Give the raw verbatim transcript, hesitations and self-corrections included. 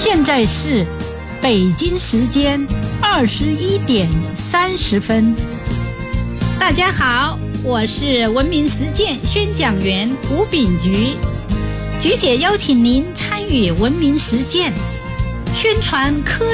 现在是北京时间二十一点三十分。大家好，我是文明实践宣讲员吴炳菊，菊姐邀请您参与文明实践，宣传科